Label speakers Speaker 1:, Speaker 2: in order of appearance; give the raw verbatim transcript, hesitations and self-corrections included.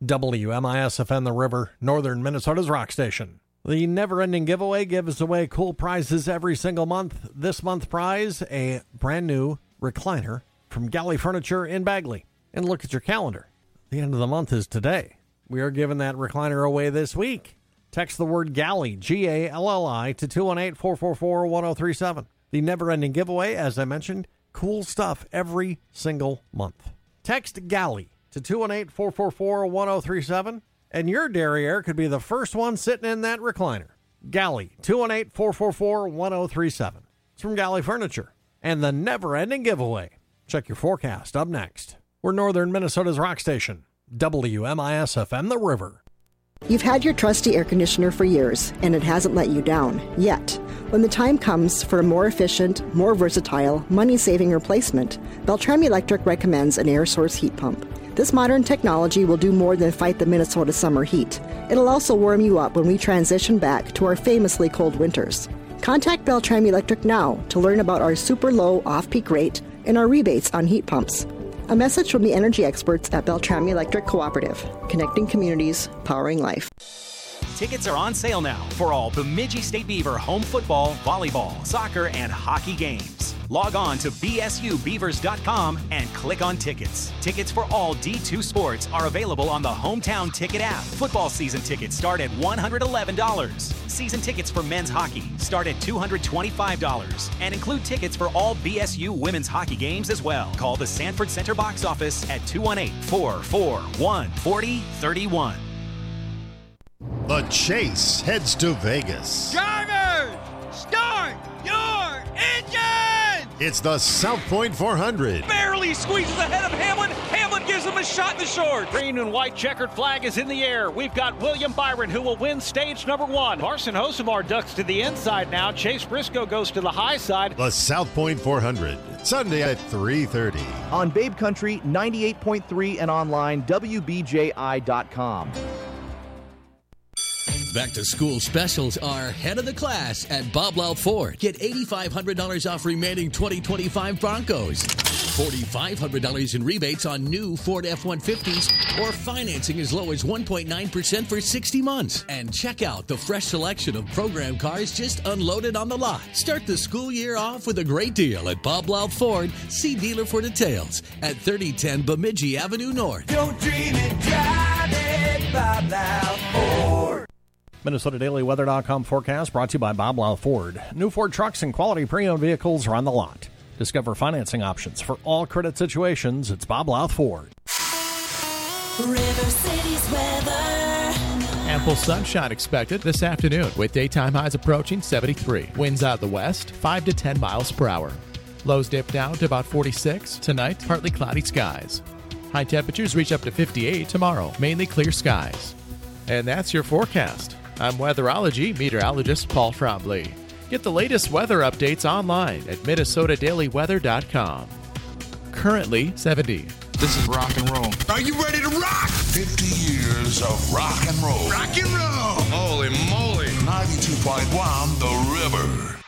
Speaker 1: W M I S F M The River, Northern Minnesota's rock station. The never-ending giveaway gives away cool prizes every single month. This month's prize, a brand new recliner from Galley Furniture in Bagley. And look at your calendar. The end of the month is today. We are giving that recliner away this week. Text the word Galley, G A L L I, to two one eight, four four four, one zero three seven. The never-ending giveaway, as I mentioned, cool stuff every single month. Text Galley to two one eight, four four four, one zero three seven, and your derriere could be the first one sitting in that recliner. Galley, two one eight, four four four, one zero three seven. It's from Galley Furniture. And the never-ending giveaway. Check your forecast up next. We're Northern Minnesota's rock station, W M I S F M The River.
Speaker 2: You've had your trusty air conditioner for years, and it hasn't let you down, yet. When the time comes for a more efficient, more versatile, money-saving replacement, Beltrami Electric recommends an air source heat pump. This modern technology will do more than fight the Minnesota summer heat. It'll also warm you up when we transition back to our famously cold winters. Contact Beltrami Electric now to learn about our super low off-peak rate and our rebates on heat pumps. A message from the energy experts at Beltrami Electric Cooperative, connecting communities, powering life.
Speaker 3: Tickets are on sale now for all Bemidji State Beaver home football, volleyball, soccer, and hockey games. Log on to B S U beavers dot com and click on tickets. Tickets for all D two sports are available on the Hometown Ticket app. Football season tickets start at one hundred eleven dollars. Season tickets for men's hockey start at two hundred twenty-five dollars and include tickets for all B S U women's hockey games as well. Call the Sanford Center box office at two one eight, four four one, four zero three one.
Speaker 4: The Chase heads to Vegas.
Speaker 5: Drivers, start your engine!
Speaker 4: It's the South Point four hundred.
Speaker 5: Barely squeezes ahead of Hamlin. Hamlin gives him a shot in the short.
Speaker 6: Green and white checkered flag is in the air. We've got William Byron, who will win stage number one. Carson Hosemar ducks to the inside now. Chase Briscoe goes to the high side.
Speaker 4: The South Point four hundred, Sunday at three thirty.
Speaker 7: On Babe Country, ninety-eight point three and online, W B J I dot com.
Speaker 8: Back to school specials are head of the class at Bob Lau Ford. Get eight thousand five hundred dollars off remaining twenty twenty-five Broncos. four thousand five hundred dollars in rebates on new Ford F one fifties or financing as low as one point nine percent for sixty months. And check out the fresh selection of program cars just unloaded on the lot. Start the school year off with a great deal at Bob Lau Ford. See dealer for details at thirty ten Bemidji Avenue North.
Speaker 5: Don't dream it, drive it, Bob Lau Ford.
Speaker 1: Minnesota Daily Weather dot com forecast brought to you by Bob Lau Ford. New Ford trucks and quality pre-owned vehicles are on the lot. Discover financing options for all credit situations. It's Bob Lau Ford.
Speaker 9: River City's weather.
Speaker 10: Ample sunshine expected this afternoon with daytime highs approaching seventy-three. Winds out of the west, five to ten miles per hour. Lows dip down to about forty-six. Tonight, partly cloudy skies. High temperatures reach up to fifty-eight tomorrow. Mainly clear skies. And that's your forecast. I'm weatherology meteorologist Paul Frombley. Get the latest weather updates online at Minnesota Daily Weather dot com. Currently seventy.
Speaker 11: This is rock and roll. Are you ready to rock? fifty years of rock and roll.
Speaker 5: Rock and roll.
Speaker 11: Holy moly. ninety-two point one The River.